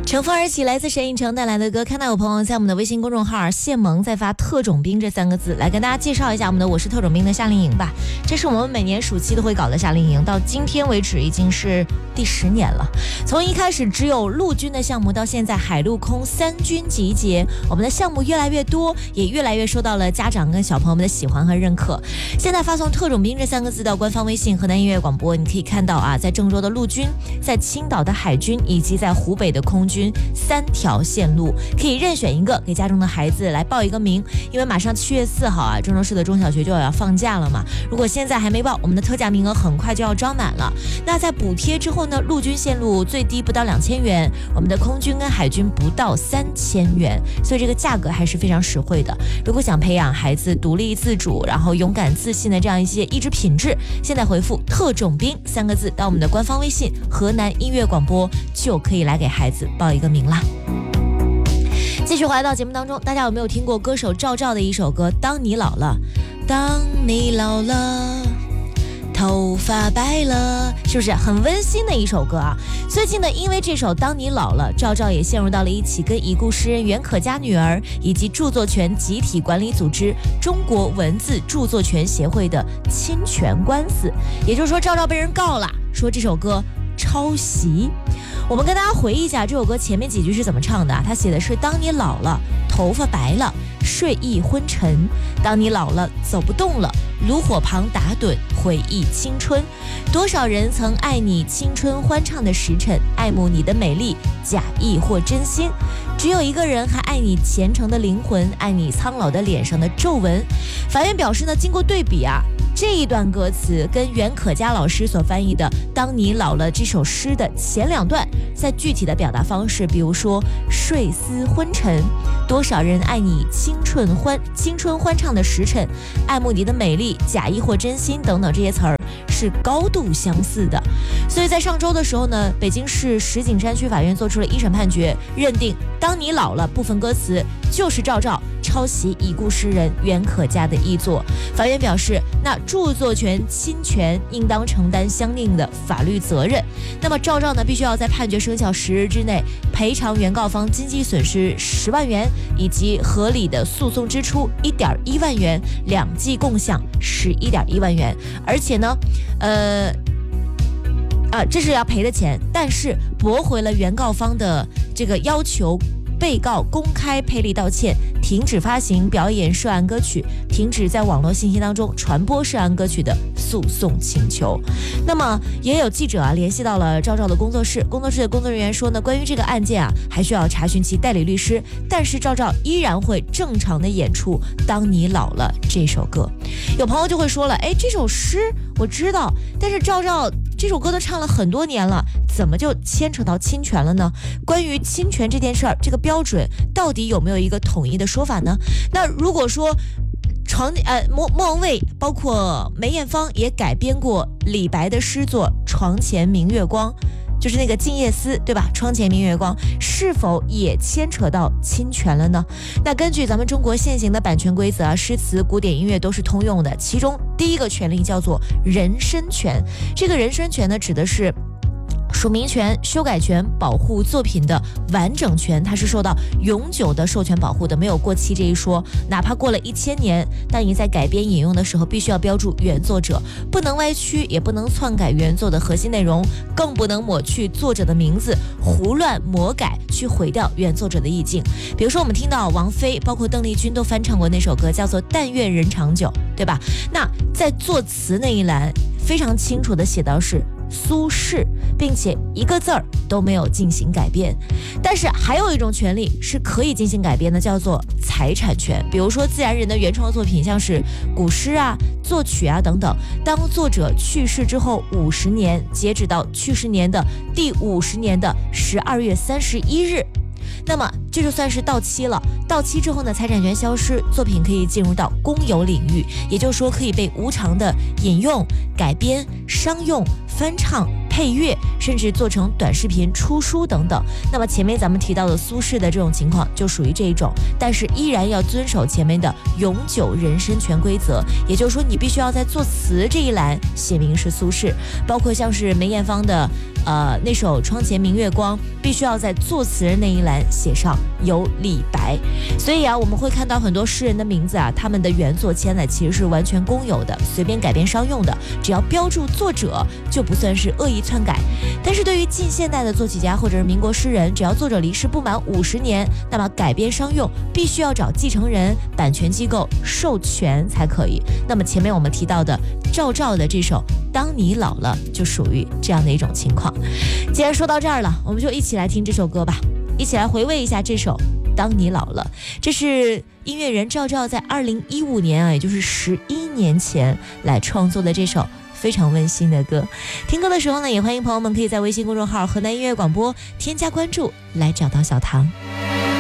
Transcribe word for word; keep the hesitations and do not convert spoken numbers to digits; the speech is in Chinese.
乘风而起，来自沈影城带来的歌。看到有朋友在我们的微信公众号谢萌在发特种兵这三个字，来跟大家介绍一下我们的我是特种兵的夏令营吧。这是我们每年暑期都会搞的夏令营，到今天为止已经是第十年了。从一开始只有陆军的项目，到现在海陆空三军集结，我们的项目越来越多，也越来越受到了家长跟小朋友们的喜欢和认可。现在发送特种兵这三个字到官方微信河南音乐广播，你可以看到啊，在郑州的陆军，在青岛的海军，以及在湖北的空军三条线路，可以任选一个给家中的孩子来报一个名。因为马上七月四号啊，郑州市的中小学就要放假了嘛，如果现在还没报，我们的特价名额很快就要招满了。那在补贴之后呢，陆军线路最低不到两千元，我们的空军跟海军不到三千元，所以这个价格还是非常实惠的。如果想培养孩子独立自主，然后勇敢自信的这样一些意志品质，现在回复特种兵三个字到我们的官方微信河南音乐广播，就可以来给孩子报一个名啦。继续回来到节目当中，大家有没有听过歌手赵照的一首歌《当你老了》？当你老了，头发白了，是不是很温馨的一首歌啊？最近呢，因为这首《当你老了》，赵照也陷入到了一起跟已故诗人袁可嘉女儿以及著作权集体管理组织中国文字著作权协会的侵权官司。也就是说，赵照被人告了，说这首歌抄袭。我们跟大家回忆一下这首歌前面几句是怎么唱的啊？他写的是：当你老了，头发白了，睡意昏沉；当你老了，走不动了，炉火旁打盹，回忆青春。多少人曾爱你青春欢畅的时辰，爱慕你的美丽，假意或真心。只有一个人还爱你虔诚的灵魂，爱你苍老的脸上的皱纹。法院表示呢，经过对比啊，这一段歌词跟袁可嘉老师所翻译的《当你老了》这首诗的前两段，在具体的表达方式，比如说睡思昏沉，多少人爱你青春欢青春欢畅的时辰，爱慕你的美丽，假意或真心等等这些词儿是高度相似的。所以在上周的时候呢，北京市石景山区法院做出了一审判决，认定《当你老了》部分歌词就是赵照抄袭已故诗人袁可嘉的译作。法院表示，那著作权侵权应当承担相应的法律责任。那么赵照呢，必须要在判决生效十日之内赔偿原告方经济损失十万元，以及合理的诉讼支出一点一万元，两计共享十一点一万元。而且呢，呃。啊，这是要赔的钱，但是驳回了原告方的这个要求，被告公开赔礼道歉，停止发行表演涉案歌曲，停止在网络信息当中传播涉案歌曲的诉讼请求。那么也有记者啊联系到了赵照的工作室，工作室的工作人员说呢，关于这个案件啊，还需要查询其代理律师，但是赵照依然会正常的演出《当你老了》这首歌。有朋友就会说了，哎，这首诗我知道，但是赵照这首歌都唱了很多年了，怎么就牵扯到侵权了呢？关于侵权这件事儿，这个标准到底有没有一个统一的说法呢？那如果说床呃莫莫文蔚包括梅艳芳也改编过李白的诗作《床前明月光》，就是那个《静夜思》，对吧？窗前明月光是否也牵扯到侵权了呢？那根据咱们中国现行的版权规则啊，诗词、古典音乐都是通用的，其中第一个权利叫做人身权。这个人身权呢，指的是署名权、修改权、保护作品的完整权，它是受到永久的授权保护的，没有过期这一说。哪怕过了一千年，但你在改编引用的时候，必须要标注原作者，不能歪曲，也不能篡改原作的核心内容，更不能抹去作者的名字，胡乱魔改，去毁掉原作者的意境。比如说，我们听到王菲，包括邓丽君都翻唱过那首歌，叫做《但愿人长久》，对吧？那在作词那一栏非常清楚地写到是苏轼，并且一个字儿都没有进行改编。但是还有一种权利是可以进行改编的，叫做财产权。比如说自然人的原创作品，像是古诗啊、作曲啊等等，当作者去世之后五十年，截止到去世年的第五十年的十二月三十一日，那么这就算是到期了。到期之后呢，财产权消失，作品可以进入到公有领域，也就是说可以被无偿的引用、改编、商用、翻唱、 配乐，甚至做成短视频出书等等。那么前面咱们提到的苏轼的这种情况就属于这一种，但是依然要遵守前面的永久人身权规则，也就是说你必须要在作词这一栏写明是苏轼，包括像是梅艳芳的呃那首《窗前明月光》，必须要在作词人那一栏写上有李白。所以啊，我们会看到很多诗人的名字啊，他们的原作签呢其实是完全公有的，随便改编商用的，只要标注作者就不算是恶意篡改。但是对于近现代的作曲家或者是民国诗人，只要作者离世不满五十年，那么改编商用必须要找继承人、版权机构授权才可以。那么前面我们提到的赵照的这首《当你老了》就属于这样的一种情况。既然说到这儿了，我们就一起来听这首歌吧，一起来回味一下这首《当你老了》。这是音乐人赵照在二零一五年啊，也就是十一年前来创作的这首非常温馨的歌。听歌的时候呢，也欢迎朋友们可以在微信公众号河南音乐广播添加关注，来找到小唐。